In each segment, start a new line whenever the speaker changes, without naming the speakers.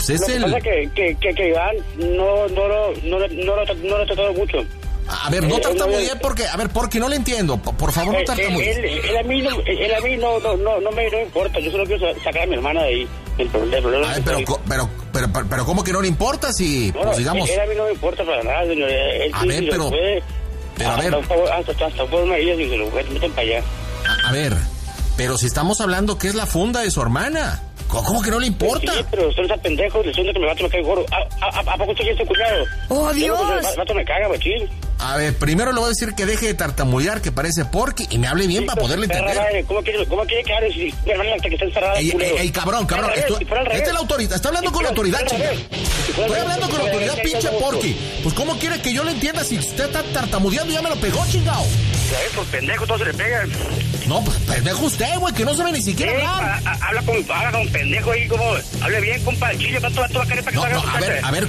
pues es
Lo que pasa que Iván no lo ha tratado mucho.
A ver, no tartamudeé porque... A ver, porque no le entiendo. Por favor, no tartamudeé.
Él a mí no me importa. Yo solo quiero sacar a mi hermana de ahí. El problema.
A ver, pero ¿cómo que no le importa si,
no,
pues digamos...
Él a mí no me importa para nada, señor.
A ver, pero a ver...
Hasta por una idea, si se lo meten para allá.
A ver, pero si estamos hablando que es la funda de su hermana... ¿Cómo que no le importa?
Sí, pero usted no está pendejo, le siento que me va a caer gordo. ¿A poco usted quiere ser cuñado?
¡Oh, Dios!
El vato me caga, machín.
A ver, primero le voy a decir que deje de tartamudear, que parece Porky, y me hable bien para poderle entender.
¿Cómo quiere que hable si mi hermana hasta que está encerrada?
Ey, cabrón. Esta es la autoridad, está hablando con la autoridad, chica. Estoy hablando con la autoridad, pinche Porky. Pues, ¿cómo quiere que yo le entienda si usted está tartamudeando? Ya me lo pegó, chingao.
Pues pendejo, todos se le pegan.
No, pues pendejo usted, güey, que no sabe ni siquiera hablar.
Habla con pendejo ahí, como... Hable bien, compa, chile, ¿cuánto va a querer para que
No, a ver,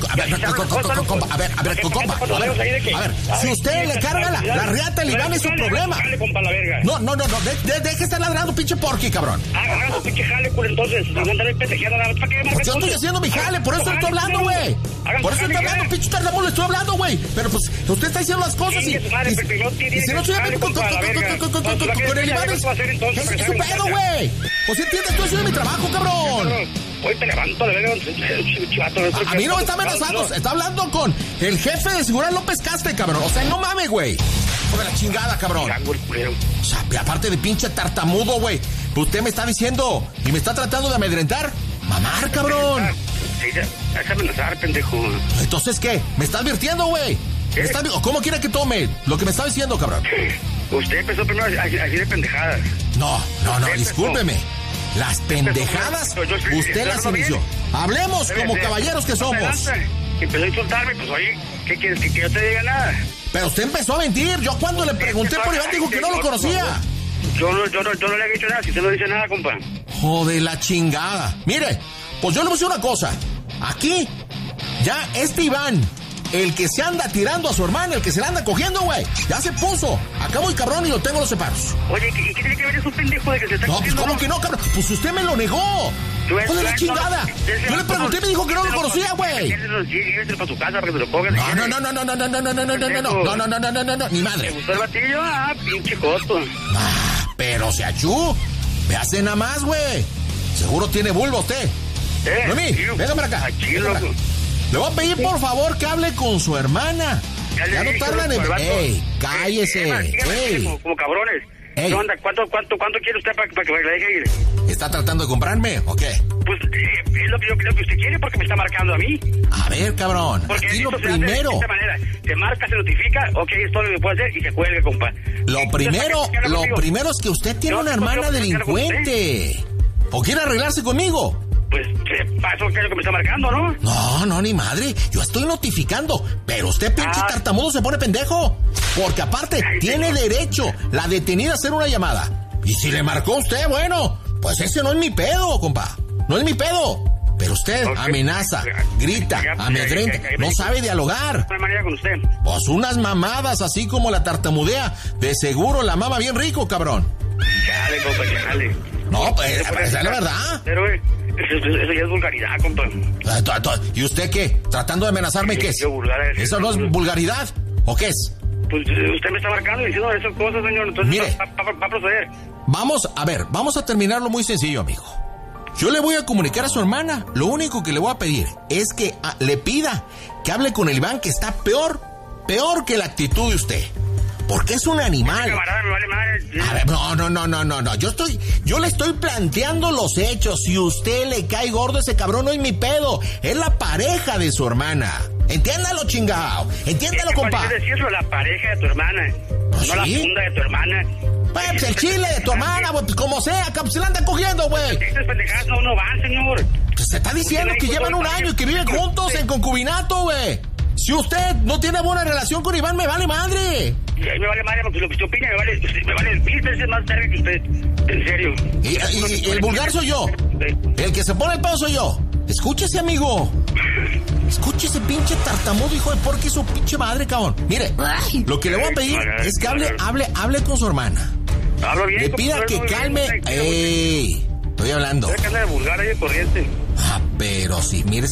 compa, si usted le carga la riata, el Iván es su problema. No, deje estar ladrando, pinche Porky, cabrón.
Haga su pinche jale, pues entonces, no andaré pendejeando nada más, ¿para qué?
Pues yo estoy haciendo mi jale, por eso estoy hablando, güey. Por eso estoy hablando, pinche tartamudo, le estoy hablando, güey. Pero pues, usted está diciendo las cosas y si no estoy hablando con el Iván, es su pedo, güey. Pues entiendes, estoy haciendo mi trabajo, cabrón.
Hoy te levanto, le veo chivato.
A mí no me está amenazando, está hablando con el jefe de seguridad López Castre, cabrón. O sea, no mames, güey. Por la chingada, cabrón. O sea, aparte de pinche tartamudo, güey. Usted me está diciendo y me está tratando de amedrentar. Mamar, cabrón.
Es amenazar, pendejo.
Entonces, ¿qué? ¿Me está advirtiendo, güey? ¿Cómo quiere que tome lo que me está diciendo, cabrón?
Usted empezó primero a decir pendejadas.
No, discúlpeme. Las pendejadas, usted las inició. Hablemos como caballeros que somos.
Empezó a insultarme, pues oye, ¿qué quieres? ¿Que yo te diga nada?
Pero usted empezó a mentir. Yo cuando le pregunté por Iván dijo que no lo conocía.
Yo no le he dicho nada, si usted no dice nada, compa.
Joder, la chingada. Mire, pues yo le voy a decir una cosa. Aquí, ya Iván, el que se anda tirando a su hermana, el que se la anda cogiendo, güey, ya se puso. Acabo el cabrón y lo tengo los separos.
Oye, ¿qué tiene que ver eso, pendejo, de que se está cogiendo?
No, pues ¿cómo que no, cabrón? Pues usted me lo negó. Joder, la chingada. Yo le pregunté y me dijo que no lo conocía, güey.
Lléveselo para su casa para que se lo pongan.
No, ni madre.
¿Te gustó el batillo? Pinche costo.
Pero se achú. Me hace nada más, güey. Seguro tiene bulbo usted. Noemí, venga para acá. Le voy a pedir, por favor, que hable con su hermana. Ya no tardan en... ¡Ey, cállese! ¡Ey!
Como cabrones. ¿Qué onda? ¿Cuánto quiere usted para que me la deje ir?
¿Está tratando de comprarme o qué?
Pues es lo que usted quiere porque me está marcando a mí.
A ver, cabrón,
porque
aquí lo primero...
De esta manera, se marca, se notifica, ok, esto es lo que puede hacer y se cuelga, compa.
Lo primero es que usted tiene una hermana delincuente. ¿O quiere arreglarse conmigo?
Pues, eso es lo que me está marcando, ¿no?
No, ni madre. Yo estoy notificando. Pero usted, pinche tartamudo, se pone pendejo. Porque aparte, tiene derecho la detenida a hacer una llamada. Y si le marcó usted, bueno, pues ese no es mi pedo, compa. No es mi pedo. Pero usted amenaza, grita, amedrenta, no sabe dialogar.
¿Qué manera con usted?
Pues unas mamadas así como la tartamudea. De seguro la mama bien rico, cabrón.
Chale, compa, chale.
No, pues, es la verdad.
Pero, eso ya es vulgaridad, compa.
¿Y usted qué? ¿Tratando de amenazarme qué es? ¿Eso no es vulgaridad? ¿O qué es?
Pues usted me está marcando y diciendo esas cosas, señor. Entonces,
mire,
va a proceder.
Vamos a terminarlo muy sencillo, amigo. Yo le voy a comunicar a su hermana. Lo único que le voy a pedir es que le pida que hable con el Iván, que está peor que la actitud de usted. Porque es un animal.
Camarada, me vale madre.
A ver, no. Yo le estoy planteando los hechos. Si usted le cae gordo, ese cabrón no es mi pedo. Es la pareja de su hermana. Entiéndalo, chingao. Entiéndalo, compa.
¿Qué decir eso? La pareja de tu hermana.
¿Sí?
No la funda de tu hermana.
Pues el chile de tu hermana, güey. Pues como sea, se la andan cogiendo, güey.
Estas pendejadas no van, señor.
Pues se está diciendo que llevan un año y que viven juntos en concubinato, güey. Si usted no tiene buena relación con Iván, me vale madre.
Y ahí me vale madre, porque lo que usted opina me vale 1000 veces más tarde que usted. En serio.
Y el vulgar soy yo. El que se pone el pedo soy yo. Escúchese, amigo. Escúchese, pinche tartamudo, hijo de porqué su pinche madre, cabrón. Mire, lo que le voy a pedir es que hable con su hermana.
Hablo bien.
Le pida que calme. Estoy hablando.
Deja de vulgar ahí corriente.
Pero sí, mire.